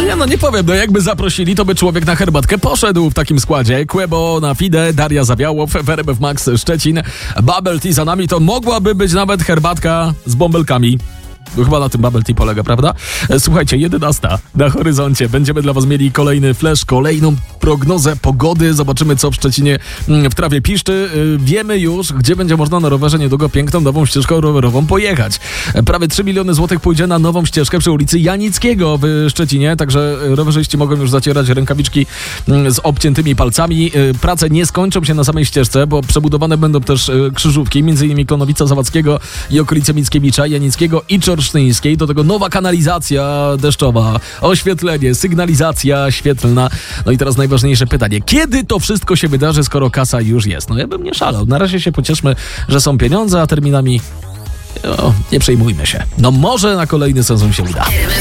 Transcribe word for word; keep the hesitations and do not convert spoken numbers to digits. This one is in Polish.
nie, no nie powiem, no jakby zaprosili, to by człowiek na herbatkę poszedł w takim składzie. Kłebo na Fide, Daria Zawiałow, W R M F Max Szczecin, Bubble Tea za nami, to mogłaby być nawet herbatka z bąbelkami. No chyba na tym bubble tea polega, prawda? Słuchajcie, jedenasta na horyzoncie. Będziemy dla was mieli kolejny flash, kolejną prognozę pogody. Zobaczymy, co w Szczecinie w trawie piszczy. Wiemy już, gdzie będzie można na rowerze niedługo piękną nową ścieżką rowerową pojechać. Prawie trzy miliony złotych pójdzie na nową ścieżkę przy ulicy Janickiego w Szczecinie, także rowerzyści mogą już zacierać rękawiczki z obciętymi palcami. Prace nie skończą się na samej ścieżce, bo przebudowane będą też krzyżówki, między innymi Konowica Zawadzkiego i okolice Mickiewicza, Janickiego i Czorsztyńskiej. Do tego nowa kanalizacja deszczowa, oświetlenie, sygnalizacja świetlna. No i teraz najważniejsze pytanie. Kiedy to wszystko się wydarzy, skoro kasa już jest? No ja bym nie szalał. Na razie się pocieszmy, że są pieniądze, a terminami no, nie przejmujmy się. No może na kolejny sezon się uda.